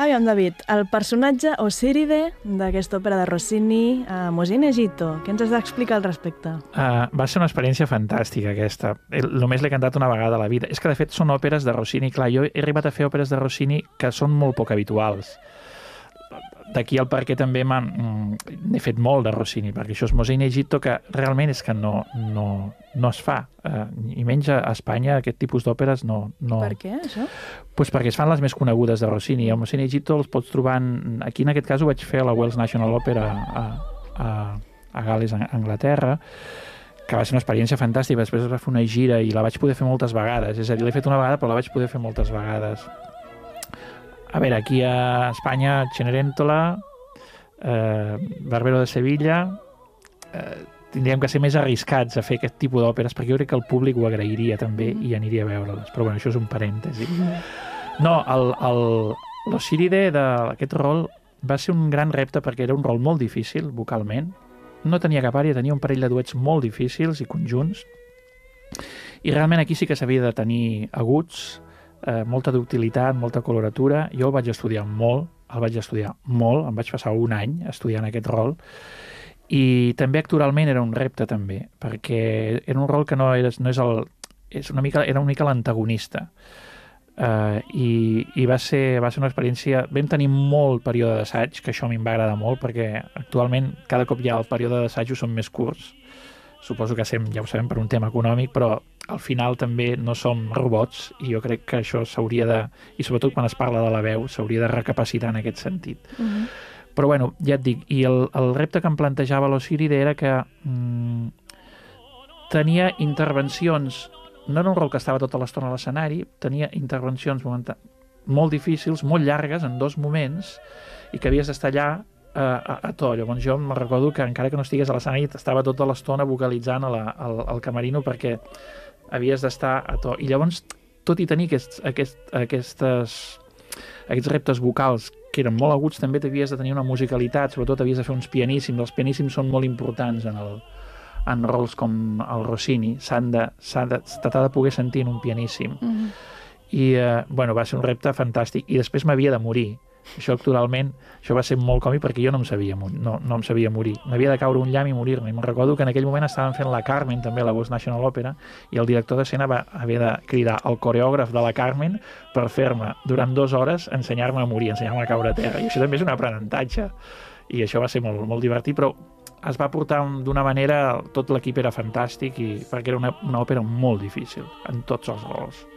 Aviam, David, el personatge Osiride d'aquesta òpera de Rossini, Mosè in Egitto, què ens has d'explicar al respecte? Va ser una experiència fantàstica, aquesta. Només l'he cantat una vegada a la vida. És que, de fet, són òperes de Rossini. Clar, jo he arribat a fer òperes de Rossini que són molt poc habituals. D'aquí el perquè també n'he fet molt de Rossini, perquè això és Mosè in Egitto, que realment és que no es fa. I menys a Espanya aquest tipus d'òperes no... Per què, això? Pues perquè es fan les més conegudes de Rossini. El Mosè in Egitto els pots trobar... Aquí, en aquest cas, ho vaig fer a la Wells National Opera a Gal·les, Anglaterra, que va ser una experiència fantàstica. Després es va fer una gira i la vaig poder fer moltes vegades. És a dir, l'he fet una vegada, però la vaig poder fer moltes vegades. A veure, aquí a Espanya, Cenerentola, Barbero de Sevilla, tindríem que ser més arriscats a fer aquest tipus d'òperes, perquè jo crec que el públic ho agrairia també i aniria a veure-les. Però bueno, això és un parèntesi. No, l'Osiride d'aquest rol va ser un gran repte perquè era un rol molt difícil vocalment. No tenia cap àrea, tenia un parell de duets molt difícils i conjunts. I realment aquí sí que s'havia de tenir aguts, molta ductilitat, molta coloratura. Jo el vaig estudiar molt, em vaig passar un any estudiant aquest rol, i també actoralment era un repte també, perquè era un rol que era una mica l'antagonista, i va ser una experiència. Vam tenir molt període d'assaig, que això a mi em va agradar molt, perquè actualment cada cop ja el període d'assajos són més curts. Suposo que ja ho sabem per un tema econòmic, però al final també no som robots, i jo crec que això s'hauria de... I sobretot quan es parla de la veu, s'hauria de recapacitar en aquest sentit. Però bueno, ja et dic, i el repte que em plantejava l'Osiride era que tenia intervencions... No era un rol que estava tota l'estona a l'escenari, tenia intervencions molt difícils, molt llargues, en 2 moments, i que havies d'estar allà a to. Llavors jo me'n recordo que encara que no estigués a l'escenari estava tota l'estona vocalitzant al camerino perquè havies d'estar a to. I llavors, tot i tenir aquests reptes vocals que eren molt aguts, també havies de tenir una musicalitat, sobretot havies de fer uns pianíssims. Els pianíssims són molt importants en rols com el Rossini. S'ha de poder sentir en un pianíssim. I bueno, va ser un repte fantàstic. I després m'havia de morir. Això actualment, això va ser molt còmic perquè jo no em sabia morir. M'havia de caure un llamp i morir-me. I me'n recordo que en aquell moment estaven fent la Carmen, també a la Wells National Opera, i el director d'escena va haver de cridar al coreògraf de la Carmen per fer-me, durant 2 hores, ensenyar-me a morir, ensenyar-me a caure a terra. I això també és un aprenentatge. I això va ser molt, molt divertit, però es va portar d'una manera... Tot l'equip era fantàstic, perquè era una òpera molt difícil, en tots els rols.